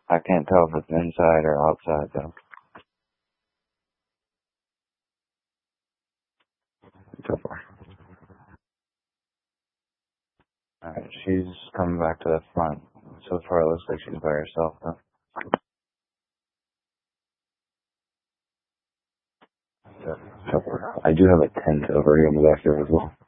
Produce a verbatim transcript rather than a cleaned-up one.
I can't tell if it's inside or outside though. So far. Alright, she's coming back to the front. So far it looks like she's by herself though. So far. I do have a tent over here on the back there as well.